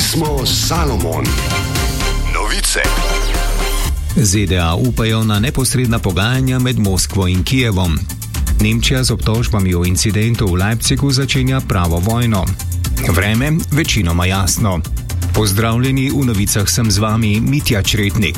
smo Salomon. Novice. ZDA upajo na neposredna pogajanja med Moskvo in Kijevom. Nemčija z obtožbami o incidentu v Leipzigu začenja pravo vojno. Vreme večinoma jasno. Pozdravljeni, v novicah sem z vami Mitja Čretnik.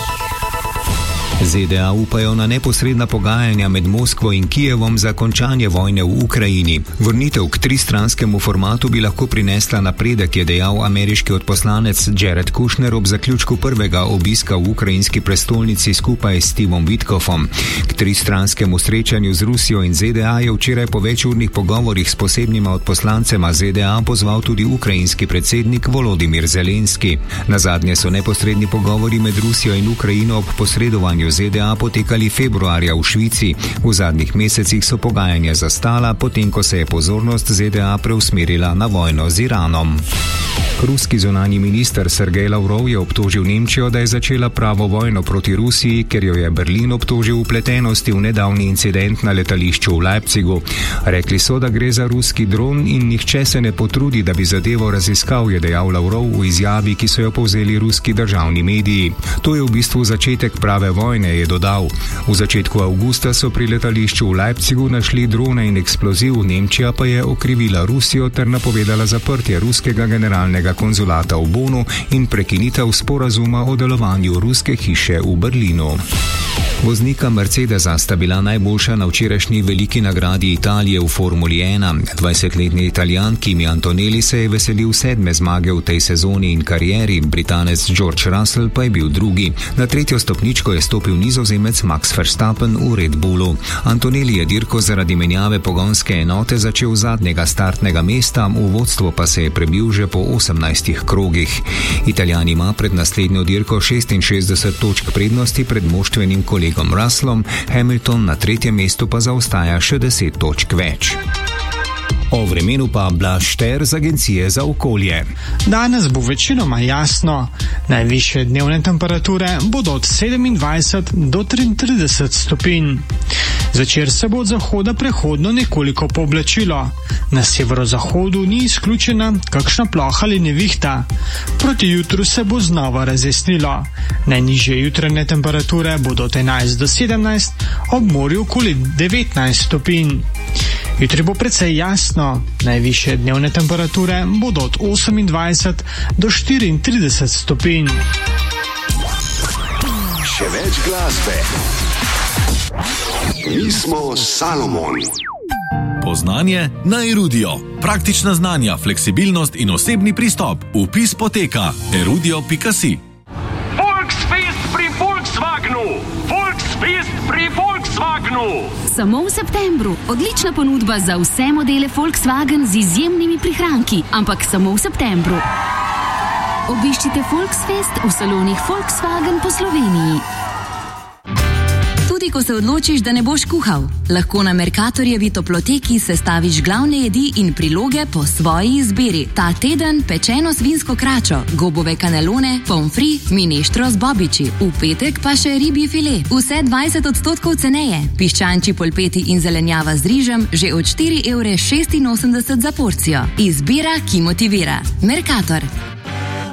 ZDA upajo na neposredna pogajanja med Moskvo in Kijevom za končanje vojne v Ukrajini. Vrnitev k tristranskemu formatu bi lahko prinesla napredek, je dejal ameriški odposlanec Jared Kushner ob zaključku prvega obiska v ukrajinski prestolnici skupaj s Stevom Witkofom. K tristranskemu srečanju z Rusijo in ZDA je včeraj po večurnih pogovorih s posebnima odposlancema ZDA pozval tudi ukrajinski predsednik Volodimir Zelenski. Nazadnje so neposredni pogovori med Rusijo in Ukrajino ob posredovanju ZDA potekali februarja v Švici. V zadnjih mesecih so pogajanja zastala, potem ko se je pozornost ZDA preusmerila na vojno z Iranom. Ruski zunanji minister Sergej Lavrov je obtožil Nemčijo, da je začela pravo vojno proti Rusiji, ker jo je Berlin obtožil vpletenosti v nedavni incident na letališču v Leipzigu. Rekli so, da gre za ruski dron in nihče se ne potrudi, da bi zadevo raziskal, je dejal Lavrov v izjavi, ki so jo povzeli ruski državni mediji. To je v bistvu začetek prave vojne, je dodal. V začetku avgusta so pri letališču v Leipzigu našli drone in eksploziv, Nemčija pa je okrivila Rusijo ter napovedala zaprtje ruskega generalnega konzulata v Bonu in prekinitev sporazuma o delovanju ruske hiše v Berlinu. Voznika Mercedesa sta bila najboljša na včerajšnji veliki nagradi Italije v Formuli 1. 20-letni Italijan Kimi Antonelli se je veselil 7. zmage v tej sezoni in karieri, Britanec George Russell pa je bil drugi. Na tretjo stopničko je stopil Nizozemec Max Verstappen v Red Bullu. Antonelli je dirko zaradi menjave pogonske enote začel z zadnjega startnega mesta, v vodstvo pa se je prebil že po 18 krogih. Italijan ima pred naslednjo dirko 66 točk prednosti pred moštvenim kolegom Russellom, Hamilton na tretjem mestu pa zaostaja še 10 točk več. O vremenu pa Blaž Šter z Agencije za okolje. Danes bo večinoma jasno. Najvišje dnevne temperature bodo od 27 do 33 stopinj. Zvečer se bo od zahoda prehodno nekoliko pooblačilo. Na severozahodu ni izključena kakšna ploha ali nevihta. Proti jutru se bo znova razjasnilo. Najnižje jutranje temperature bodo od 11 do 17, ob morju okoli 19 stopinj. Jutri bo precej jasno. Najvišje dnevne temperature bodo od 28 do 34 stopinj. Še več glasbe. Mi smo Salomon. Poznanje na Erudio. Praktična znanja, fleksibilnost in osebni pristop. Vpis poteka erudio.si. Volksfest pri Volkswagenu. Volksfest pri Volkswagenu. Samo v septembru. Odlična ponudba za vse modele Volkswagen z izjemnimi prihranki, ampak samo v septembru. Obiščite Volksfest v salonih Volkswagen po Sloveniji. Tudi ko se odločiš, da ne boš kuhal, lahko na Mercatorjevi toploteki sestaviš glavne jedi in priloge po svoji izbiri. Ta teden pečeno svinsko kračo, gobove kanelone, pomfri, mineštro z bobiči. V petek pa še ribji file. Vse 20% ceneje. Piščančji polpeti in zelenjava z rižem že od 4,86 € za porcijo. Izbira, ki motivira. Mercator.